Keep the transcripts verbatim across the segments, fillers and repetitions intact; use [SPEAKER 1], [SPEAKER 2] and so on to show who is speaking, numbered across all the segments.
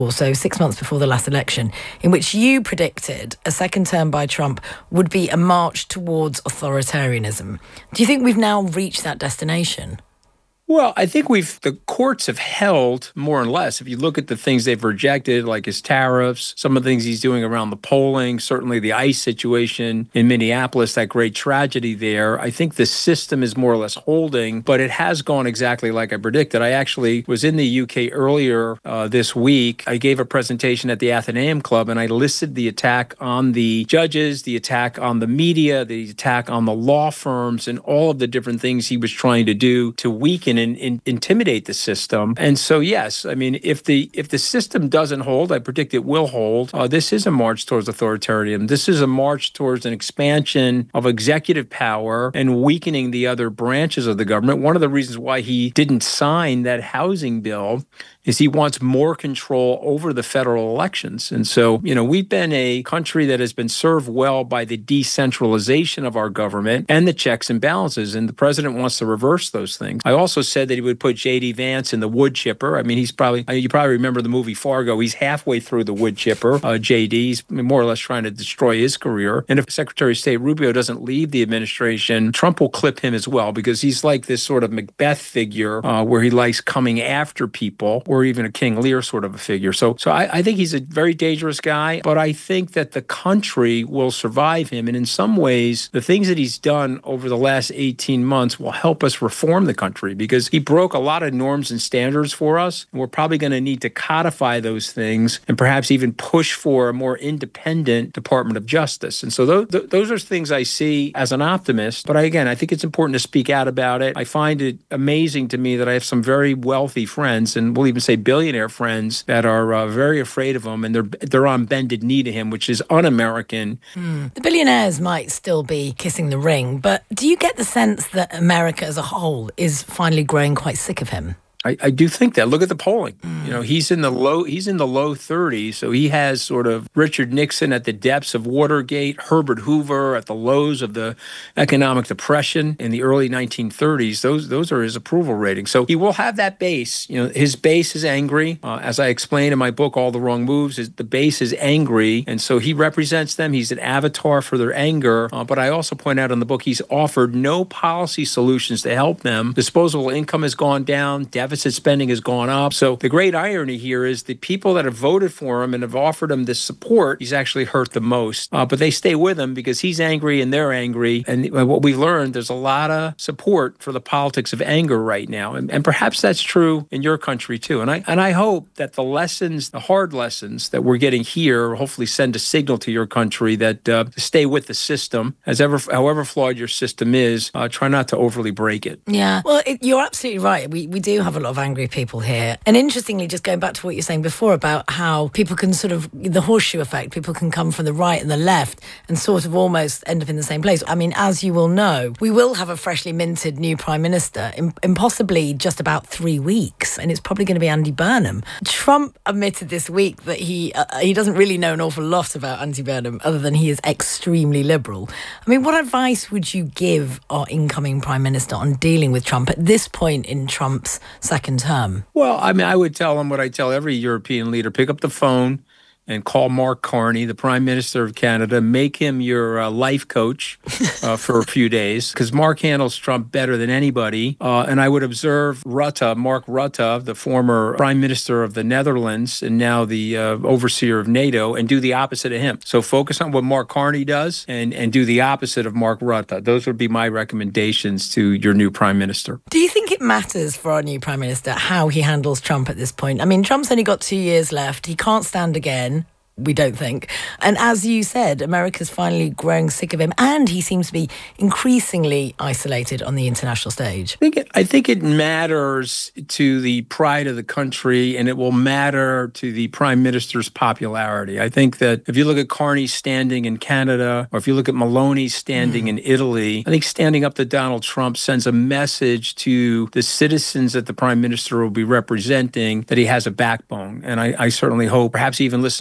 [SPEAKER 1] also six months before the last election, in which you predicted a second term by Trump would be a march towards authoritarianism. Do you think we've now reached that destination?
[SPEAKER 2] Well, I think we've, the courts have held more or less. If you look at the things they've rejected, like his tariffs, some of the things he's doing around the polling, certainly the ICE situation in Minneapolis, that great tragedy there, I think the system is more or less holding, but it has gone exactly like I predicted. I actually was in the U K earlier uh, this week. I gave a presentation at the Athenaeum Club, and I listed the attack on the judges, the attack on the media, the attack on the law firms, and all of the different things he was trying to do to weaken and in, intimidate the system. And so, yes, I mean, if the if the system doesn't hold, I predict it will hold. Uh, this is a march towards authoritarianism. This is a march towards an expansion of executive power and weakening the other branches of the government. One of the reasons why he didn't sign that housing bill is he wants more control over the federal elections. And so, you know, we've been a country that has been served well by the decentralization of our government and the checks and balances, and the president wants to reverse those things. I also said that he would put J D Vance in the wood chipper. I mean, he's probably, you probably remember the movie Fargo. He's halfway through the wood chipper. Uh, J D, he's more or less trying to destroy his career. And if Secretary of State Rubio doesn't leave the administration, Trump will clip him as well, because he's like this sort of Macbeth figure uh, where he likes coming after people, or even a King Lear sort of a figure. So so I, I think he's a very dangerous guy, but I think that the country will survive him. And in some ways, the things that he's done over the last eighteen months will help us reform the country, because he broke a lot of norms and standards for us. And we're probably going to need to codify those things and perhaps even push for a more independent Department of Justice. And so those, those are things I see as an optimist. But I, again, I think it's important to speak out about it. I find it amazing to me that I have some very wealthy friends, and we'll even say billionaire friends, that are uh, very afraid of him, and they're they're on bended knee to him, which is un-American.
[SPEAKER 1] Mm. The billionaires might still be kissing the ring, but do you get the sense that America as a whole is finally growing quite sick of him?
[SPEAKER 2] I, I do think that. Look at the polling. Mm. You know, he's in the low he's in the low thirties. So he has sort of Richard Nixon at the depths of Watergate, Herbert Hoover at the lows of the economic depression in the early nineteen thirties. Those those are his approval ratings. So he will have that base. You know, his base is angry. Uh, as I explained in my book, All the Wrong Moves, is the base is angry, and so he represents them. He's an avatar for their anger. Uh, but I also point out in the book, he's offered no policy solutions to help them. Disposable income has gone down. Deficit spending has gone up. So the great irony here is the people that have voted for him and have offered him this support, he's actually hurt the most. Uh, but they stay with him because he's angry and they're angry. And what we've learned, there's a lot of support for the politics of anger right now. And, and perhaps that's true in your country too. And I and I hope that the lessons, the hard lessons that we're getting here, hopefully send a signal to your country that uh, stay with the system, as ever, however flawed your system is, uh, try not to overly break it.
[SPEAKER 1] Yeah, well, it, you're absolutely right. We, we do have a lot of angry people here. And interestingly, just going back to what you were saying before about how people can sort of, the horseshoe effect, people can come from the right and the left and sort of almost end up in the same place. I mean, as you will know, we will have a freshly minted new Prime Minister in, in possibly just about three weeks. And it's probably going to be Andy Burnham. Trump admitted this week that he uh, he doesn't really know an awful lot about Andy Burnham other than he is extremely liberal. I mean, what advice would you give our incoming Prime Minister on dealing with Trump at this point in Trump's second term?
[SPEAKER 2] Well, I mean, I would tell him what I tell every European leader: pick up the phone and call Mark Carney, the Prime Minister of Canada. Make him your uh, life coach uh, for a few days, because Mark handles Trump better than anybody. Uh, and I would observe Rutte, Mark Rutte, the former Prime Minister of the Netherlands and now the uh, overseer of NATO, and do the opposite of him. So focus on what Mark Carney does and, and do the opposite of Mark Rutte. Those would be my recommendations to your new Prime Minister.
[SPEAKER 1] Do you think it matters for our new Prime Minister how he handles Trump at this point? I mean, Trump's only got two years left. He can't stand again. We don't think. And as you said, America's finally growing sick of him, and he seems to be increasingly isolated on the international stage.
[SPEAKER 2] I think it, I think it matters to the pride of the country, and it will matter to the Prime Minister's popularity. I think that if you look at Carney's standing in Canada, or if you look at Maloney's standing mm. in Italy, I think standing up to Donald Trump sends a message to the citizens that the Prime Minister will be representing that he has a backbone. And I, I certainly hope, perhaps he even listens to your show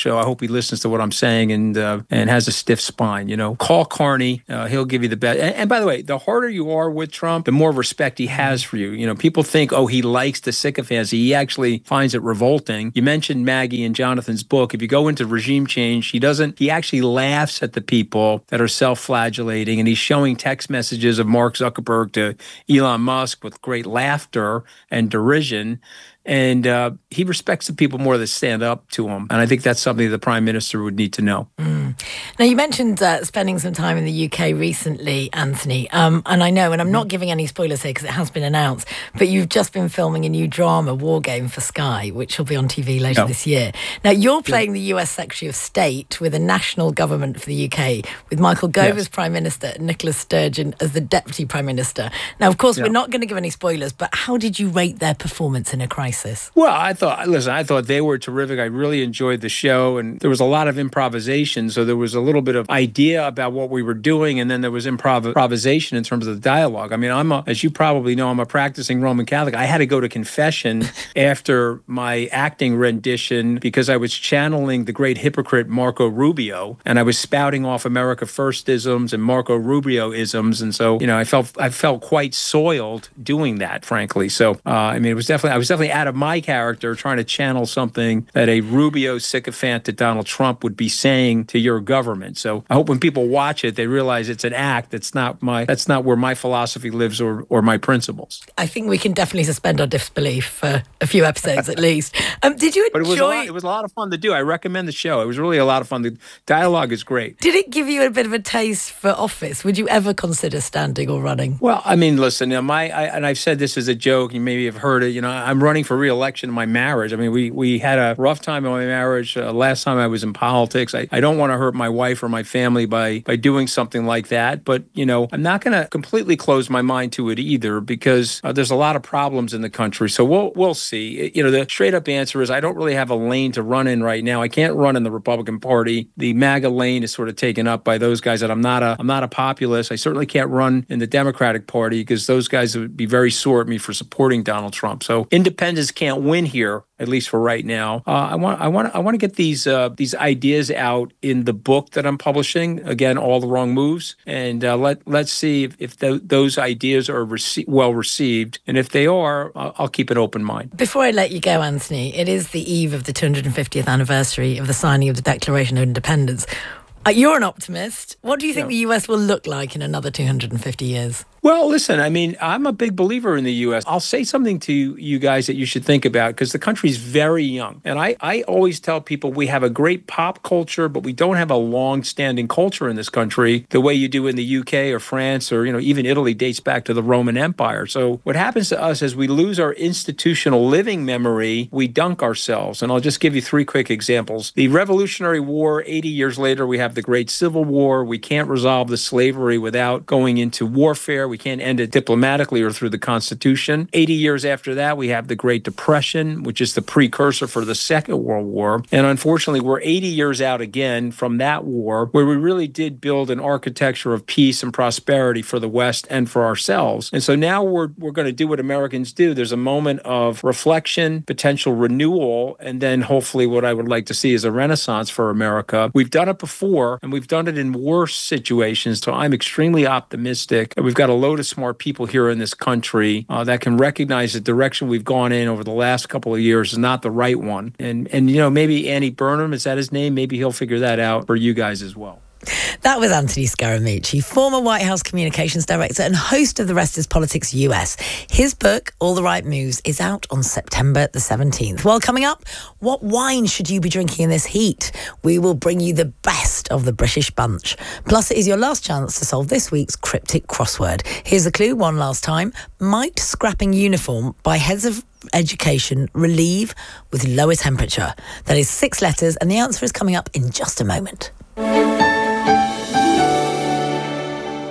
[SPEAKER 2] show. I hope he listens to what I'm saying and uh, and has a stiff spine. You know, call Carney. Uh, he'll give you the best. And, and by the way, the harder you are with Trump, the more respect he has for you. You know, people think, oh, he likes the sycophants. He actually finds it revolting. You mentioned Maggie in Jonathan's book. If you go into regime change, he doesn't. He actually laughs at the people that are self-flagellating, and he's showing text messages of Mark Zuckerberg to Elon Musk with great laughter and derision. And uh, he respects the people more that stand up to him. And I think that's something the prime minister would need to know.
[SPEAKER 1] Mm. Now, you mentioned uh, spending some time in the U K recently, Anthony. Um, and I know, and I'm not giving any spoilers here because it has been announced, but you've just been filming a new drama, War Game, for Sky, which will be on T V later no. this year. Now, you're playing yeah. the U S Secretary of State with a national government for the U K, with Michael Gove yes. as Prime Minister and Nicola Sturgeon as the Deputy Prime Minister. Now, of course, yeah. we're not going to give any spoilers, but how did you rate their performance in a crisis?
[SPEAKER 2] Well, I thought, listen, I thought they were terrific. I really enjoyed the show, and there was a lot of improvisation. So there was a little bit of idea about what we were doing, and then there was improv- improvisation in terms of the dialogue. I mean, I'm a, as you probably know, I'm a practicing Roman Catholic. I had to go to confession after my acting rendition because I was channeling the great hypocrite Marco Rubio, and I was spouting off America First isms and Marco Rubio isms, and so you know, I felt I felt quite soiled doing that, frankly. So uh, I mean, it was definitely I was definitely out of my character trying to channel something that a Rubio sycophant to Donald Trump would be saying to your government. So I hope when people watch it, they realize it's an act. That's not my. That's not where my philosophy lives or or my principles.
[SPEAKER 1] I think we can definitely suspend our disbelief for a few episodes at least. Um, did you enjoy?
[SPEAKER 2] But it was a lot, it was a lot of fun to do. I recommend the show. It was really a lot of fun. The dialogue is great.
[SPEAKER 1] Did it give you a bit of a taste for office? Would you ever consider standing or running?
[SPEAKER 2] Well, I mean, listen. You know, my I, and I've said this as a joke. You maybe have heard it. You know, I'm running for re-election in my marriage. I mean, we we had a rough time in my marriage. Uh, last time I was in politics. I, I don't want to hurt my wife or my family by by doing something like that. But, you know, I'm not going to completely close my mind to it either because uh, there's a lot of problems in the country. So we'll we'll see. You know, the straight up answer is I don't really have a lane to run in right now. I can't run in the Republican Party. The MAGA lane is sort of taken up by those guys that I'm not a I'm not a populist. I certainly can't run in the Democratic Party because those guys would be very sore at me for supporting Donald Trump. So independents can't win here, at least for right now. Uh, I want, I want, I want to get these uh, these ideas out in the book that I'm publishing. Again, All the Wrong Moves, and uh, let let's see if, if th- those ideas are rece- well received, and if they are, I'll, I'll keep an open mind.
[SPEAKER 1] Before I let you go, Anthony, it is the eve of the two hundred fiftieth anniversary of the signing of the Declaration of Independence. Uh, you're an optimist. What do you think yeah. the U S will look like in another two hundred fifty years?
[SPEAKER 2] Well, listen, I mean, I'm a big believer in the U S. I'll say something to you guys that you should think about because the country's very young. And I, I always tell people we have a great pop culture, but we don't have a long-standing culture in this country the way you do in the U K or France or, you know, even Italy dates back to the Roman Empire. So what happens to us is we lose our institutional living memory, we dunk ourselves. And I'll just give you three quick examples. The Revolutionary War, eighty years later, we have the Great Civil War. We can't resolve the slavery without going into warfare. We can't end it diplomatically or through the Constitution. eighty years after that, we have the Great Depression, which is the precursor for the Second World War. And unfortunately, we're eighty years out again from that war, where we really did build an architecture of peace and prosperity for the West and for ourselves. And so now we're we're going to do what Americans do. There's a moment of reflection, potential renewal, and then hopefully what I would like to see is a renaissance for America. We've done it before, and we've done it in worse situations. So I'm extremely optimistic. We've got a load of smart people here in this country uh, that can recognize the direction we've gone in over the last couple of years is not the right one. And, and you know, maybe Andy Burnham, is that his name? Maybe he'll figure that out for you guys as well.
[SPEAKER 1] That was Anthony Scaramucci, former White House communications director and host of The Rest is Politics U S. His book, All the Right Moves, is out on September the seventeenth. Well, coming up, what wine should you be drinking in this heat? We will bring you the best of the British bunch. Plus, it is your last chance to solve this week's cryptic crossword. Here's the clue one last time. Might scrapping uniform by heads of education relieve with lower temperature? That is six letters, and the answer is coming up in just a moment.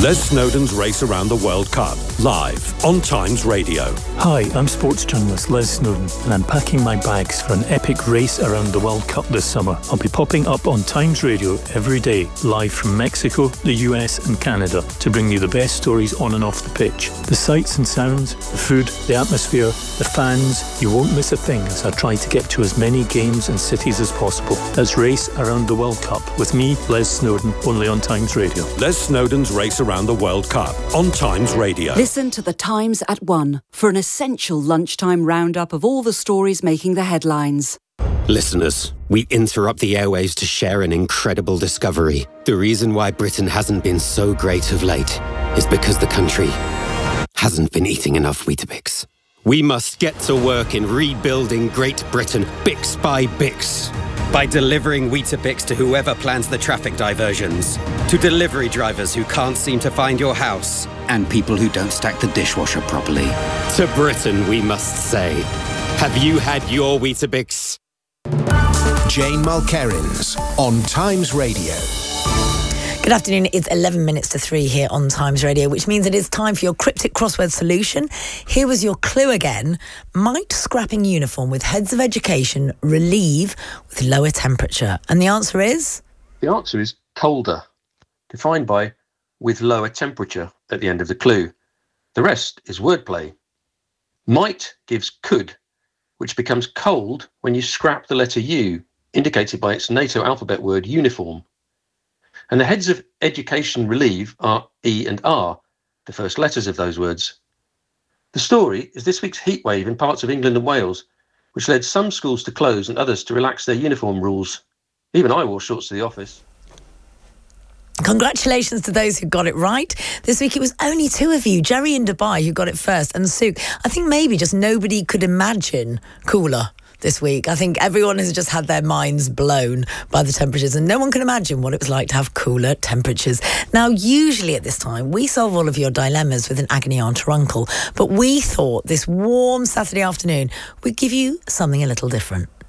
[SPEAKER 3] Les Snowdon's Race Around the World Cup, live on Times Radio.
[SPEAKER 4] Hi, I'm sports journalist Les Snowdon, and I'm packing my bags for an epic race around the World Cup this summer. I'll be popping up on Times Radio every day, live from Mexico, the U S and Canada, to bring you the best stories on and off the pitch. The sights and sounds, the food, the atmosphere, the fans, you won't miss a thing as I try to get to as many games and cities as possible. That's Race Around the World Cup with me, Les Snowdon, only on Times Radio.
[SPEAKER 3] Les Snowdon's Race Around the World Cup on Times Radio.
[SPEAKER 5] Listen to The Times at one for an essential lunchtime roundup of all the stories making the headlines.
[SPEAKER 6] Listeners, we interrupt the airwaves to share an incredible discovery. The reason why Britain hasn't been so great of late is because the country hasn't been eating enough Weetabix. We must get to work in rebuilding Great Britain, Bix by Bix. By delivering Weetabix to whoever plans the traffic diversions, to delivery drivers who can't seem to find your house, and people who don't stack the dishwasher properly. To Britain, we must say, have you had your Weetabix?
[SPEAKER 7] Jane Mulkerrins on Times Radio.
[SPEAKER 1] Good afternoon. It's eleven minutes to three here on Times Radio, which means it is time for your cryptic crossword solution. Here was your clue again. Might scrapping uniform with heads of education relieve with lower temperature? And the answer is?
[SPEAKER 8] The answer is colder, defined by with lower temperature at the end of the clue. The rest is wordplay. Might gives could, which becomes cold when you scrap the letter U, indicated by its NATO alphabet word uniform. And the heads of education relieve are E and R, the first letters of those words. The story is this week's heatwave in parts of England and Wales, which led some schools to close and others to relax their uniform rules. Even I wore shorts to the office.
[SPEAKER 1] Congratulations to those who got it right. This week it was only two of you, Jerry in Dubai, who got it first, and Suk. I think maybe just nobody could imagine cooler this week. I think everyone has just had their minds blown by the temperatures, and no one can imagine what it was like to have cooler temperatures. Now, usually at this time, we solve all of your dilemmas with an agony aunt or uncle, but we thought this warm Saturday afternoon we'd give you something a little different.